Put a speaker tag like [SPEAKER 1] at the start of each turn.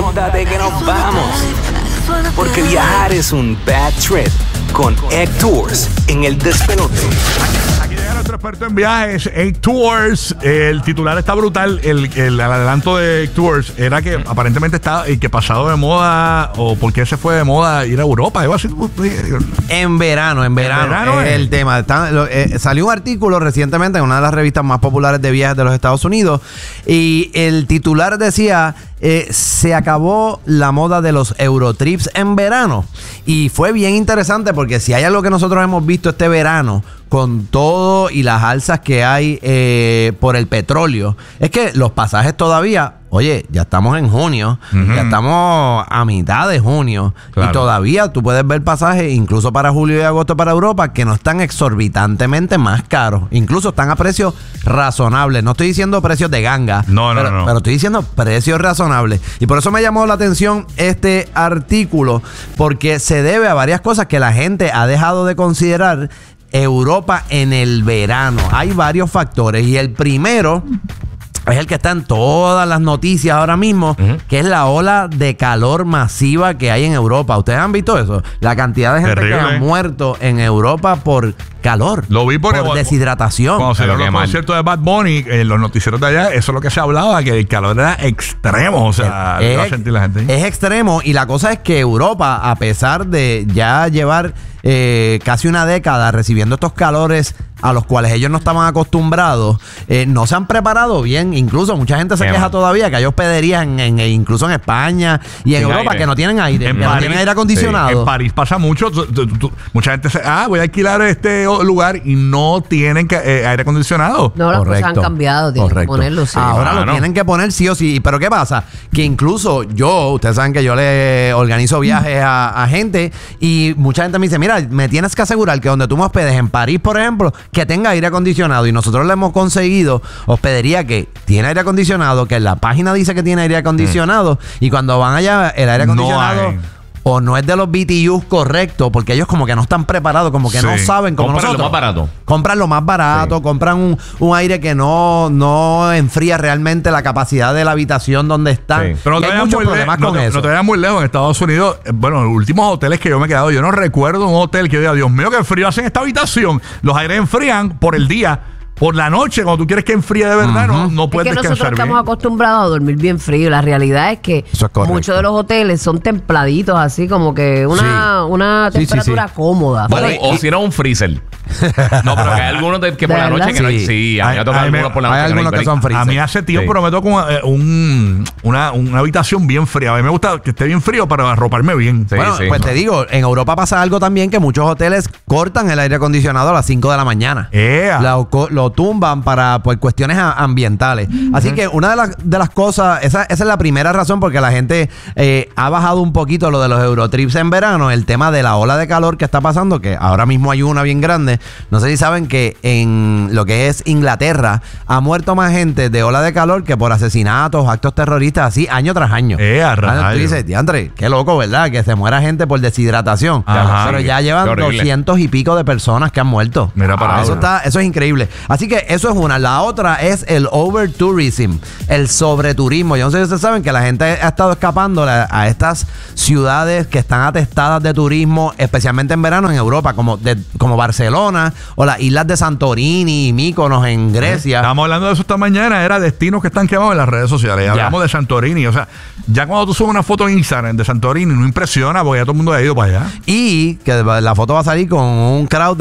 [SPEAKER 1] móntate que nos vamos. Porque viajar es un bad trip con Egg Tours en el despelote.
[SPEAKER 2] Aquí llega nuestro experto en viajes, Egg Tours. El titular está brutal. El adelanto de Egg Tours era que aparentemente está que pasado de moda, o por qué se fue de moda ir a Europa.
[SPEAKER 3] En verano es el tema. Salió un artículo recientemente en una de las revistas más populares de viajes de los Estados Unidos y el titular decía: se acabó la moda de los Eurotrips en verano. Y fue bien interesante porque si hay algo que nosotros hemos visto este verano, con todo y las alzas que hay por el petróleo, es que los pasajes todavía, oye, ya estamos en junio, ya estamos a mitad de junio, claro, y todavía tú puedes ver pasajes incluso para julio y agosto para Europa que no están exorbitantemente más caros, incluso están a precios razonables. No estoy diciendo precios de ganga, pero estoy diciendo precios razonables. Y por eso me llamó la atención este artículo, porque se debe a varias cosas que la gente ha dejado de considerar Europa en el verano. Hay varios factores y el primero es el que está en todas las noticias ahora mismo, que es la ola de calor masiva que hay en Europa. ¿Ustedes han visto eso? La cantidad de gente que ha muerto en Europa por calor. Lo vi por deshidratación.
[SPEAKER 2] Cuando se dio el concierto de Bad Bunny en los noticieros de allá, eso es lo que se hablaba, que el calor era extremo. O sea, lo iba a sentir la gente.
[SPEAKER 3] Es extremo, y la cosa es que Europa, a pesar de ya llevar casi una década recibiendo estos calores a los cuales ellos no estaban acostumbrados, no se han preparado bien. Incluso mucha gente se queja todavía que hay hospederías incluso en España y en Europa aire, que no tienen aire, que no tienen aire acondicionado.
[SPEAKER 2] Sí. En París pasa mucho. Mucha gente voy a alquilar este lugar y no tienen aire acondicionado.
[SPEAKER 4] No, las cosas han cambiado, tienen que ponerlo, sí.
[SPEAKER 3] Ahora lo tienen que poner sí o sí. Pero ¿qué pasa? Que incluso ustedes saben que yo le organizo viajes a gente, y mucha gente me dice: mira, me tienes que asegurar que donde tú me hospedes, en París, por ejemplo, que tenga aire acondicionado. Y nosotros le hemos conseguido hospedería que tiene aire acondicionado, que en la página dice que tiene aire acondicionado, y cuando van allá, el aire acondicionado o no es de los BTUs correctos, porque ellos como que no están preparados, como que no saben, como nosotros.
[SPEAKER 5] Compran lo más barato.
[SPEAKER 3] Compran lo más barato, compran un aire que no enfría realmente la capacidad de la habitación donde están.
[SPEAKER 2] Pero no te vayas muy lejos. En Estados Unidos, bueno, los últimos hoteles que yo me he quedado, yo no recuerdo un hotel que diga: Dios mío, qué frío hacen esta habitación. Los aires enfrían por el día. Por la noche, cuando tú quieres que enfríe de verdad, no puedes descansar bien. Es que nosotros
[SPEAKER 4] estamos acostumbrados a dormir bien frío. La realidad es que muchos de los hoteles son templaditos, así como que una temperatura cómoda.
[SPEAKER 5] Bueno, o si no, un freezer. No, pero que hay algunos que por la noche que no hay. Sí, a mí me toca algunos por la noche.
[SPEAKER 3] Hay algunos que son freezer.
[SPEAKER 2] A mí hace tiempo, pero me toca una habitación bien fría. A mí me gusta que esté bien frío para arroparme bien.
[SPEAKER 3] Pues te digo, en Europa pasa algo también, que muchos hoteles cortan el aire acondicionado a las 5 de la mañana. Lo tumban por cuestiones ambientales. Así que una de las cosas, esa es la primera razón porque la gente ha bajado un poquito lo de los Eurotrips en verano, el tema de la ola de calor que está pasando, que ahora mismo hay una bien grande. No sé si saben que en lo que es Inglaterra ha muerto más gente de ola de calor que por asesinatos, actos terroristas, así año tras año. Tú dices: diantre, qué loco, ¿verdad? Que se muera gente por deshidratación. Pero ya llevan 200 y pico de personas que han muerto.
[SPEAKER 2] Mira para
[SPEAKER 3] eso es increíble. Así que eso es una. La otra es el overtourism, el sobreturismo. Yo no sé si ustedes saben que la gente ha estado escapando a estas ciudades que están atestadas de turismo, especialmente en verano en Europa, como Barcelona o las islas de Santorini y Mykonos en Grecia.
[SPEAKER 2] Estábamos hablando de eso esta mañana. Era destinos que están quemados en las redes sociales. Hablamos de Santorini. O sea, ya cuando tú subes una foto en Instagram de Santorini, no impresiona porque ya todo el mundo ha ido para allá.
[SPEAKER 3] Y que la foto va a salir con un crowd